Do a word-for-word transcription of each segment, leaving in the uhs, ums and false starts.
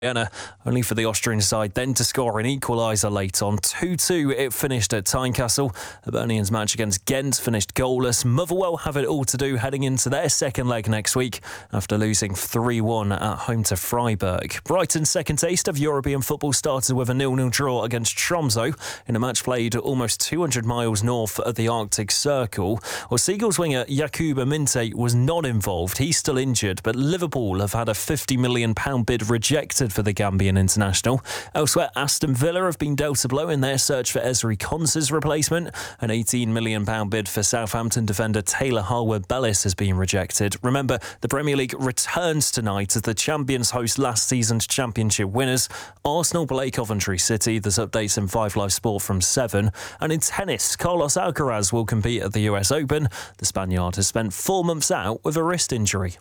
Vienna, only for the Austrian side then to score an equaliser late on. two two it finished at Tynecastle. The Hibernians match against Ghent finished goalless. Motherwell have it all to do heading into their second leg next week after losing three one at home to Freiburg. Brighton's second taste of European football started with a nil nil draw against Tromsø in a match played almost two hundred miles north of the Arctic Circle. Well, Seagulls winger Yakuba Minte was not involved. He's still injured, but Liverpool have had a fifty million pounds bid rejected for the Gambian international. Elsewhere, Aston Villa have been dealt a blow in their search for Ezri Konsa's replacement. An eighteen million pounds bid for Southampton defender Taylor Harwood-Bellis has been rejected. Remember, the Premier League returns tonight as the champions host last season's championship winners. Arsenal play Coventry City. There's updates in Five Live Sport from seven. And in tennis, Carlos Alcaraz will compete at the U S Open. The Spaniard has spent four months out with a wrist injury.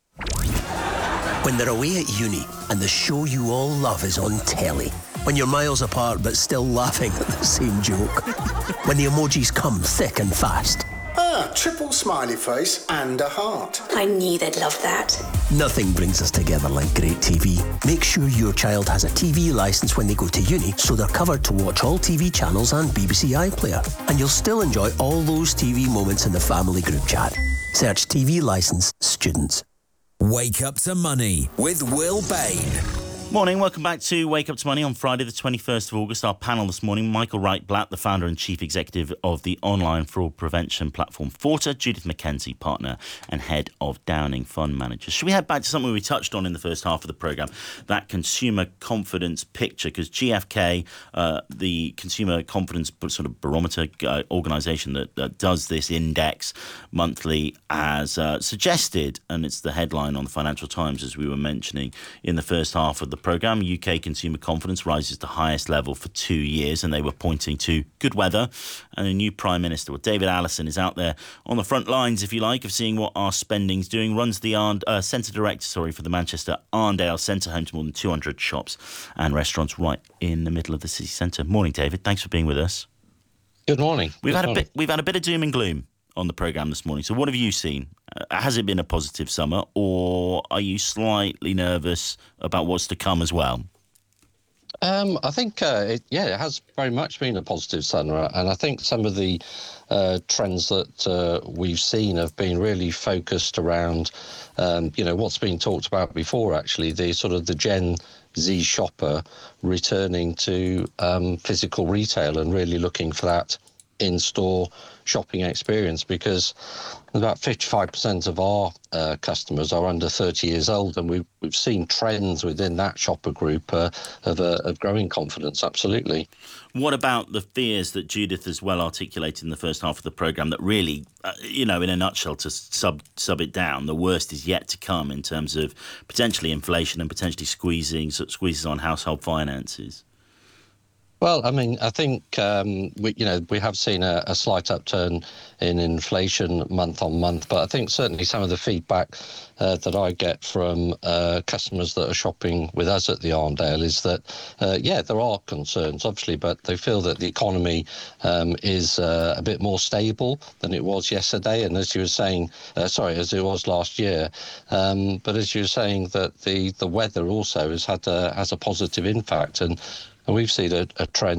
When they're away at uni and the show you all love is on telly. When you're miles apart but still laughing at the same joke. When the emojis come thick and fast. Ah, triple smiley face and a heart. I knew they'd love that. Nothing brings us together like great T V. Make sure your child has a T V licence when they go to uni so they're covered to watch all T V channels and B B C iPlayer. And you'll still enjoy all those T V moments in the family group chat. Search T V licence students. Wake Up to Money with Will Bain. Morning, welcome back to Wake Up to Money on Friday the twenty-first of August. Our panel this morning, Michael Wright-Blatt, the founder and chief executive of the online fraud prevention platform Forta, Judith McKenzie, partner and head of Downing Fund Managers. Should we head back to something we touched on in the first half of the programme, that consumer confidence picture? Because G F K, uh, the consumer confidence sort of barometer uh, organisation that, that does this index monthly, has uh, suggested, and it's the headline on the Financial Times as we were mentioning in the first half of the programme, U K consumer confidence rises to highest level for two years, and they were pointing to good weather and a new Prime Minister. Well, David Allison is out there on the front lines, if you like, of seeing what our spending's doing. Runs the Arnd, uh, Centre Director, sorry, for the Manchester Arndale Centre, home to more than two hundred shops and restaurants right in the middle of the city centre. Morning, David. Thanks for being with us. Good morning. We've good had morning. a bit. We've had a bit of doom and gloom on the programme this morning. So what have you seen? Uh, has it been a positive summer, or are you slightly nervous about what's to come as well? Um, I think, uh, it, yeah, it has very much been a positive summer, and I think some of the uh, trends that uh, we've seen have been really focused around, um, you know, what's been talked about before, actually, the sort of the Gen Z shopper returning to um, physical retail and really looking for that in-store shopping experience, because about fifty-five percent of our uh, customers are under thirty years old, and we've, we've seen trends within that shopper group uh, of, uh, of growing confidence, absolutely. What about the fears that Judith has well articulated in the first half of the programme that really, uh, you know, in a nutshell, to sub sub it down, the worst is yet to come in terms of potentially inflation and potentially squeezing squeezes on household finances? Well, I mean, I think, um, we, you know, we have seen a, a slight upturn in inflation month on month, but I think certainly some of the feedback uh, that I get from uh, customers that are shopping with us at the Arndale is that, uh, yeah, there are concerns, obviously, but they feel that the economy um, is uh, a bit more stable than it was yesterday. And as you were saying, uh, sorry, as it was last year, um, but as you were saying, that the, the weather also has had a, has a positive impact. And And we've seen a, a trend